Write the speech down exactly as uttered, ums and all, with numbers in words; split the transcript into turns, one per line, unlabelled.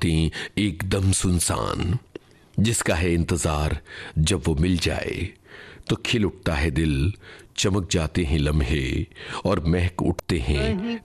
बातें एकदम सुनसान, जिसका है इंतजार जब वो मिल जाए तो खिल उठता है दिल, चमक जाते हैं लम्हे और महक उठते हैं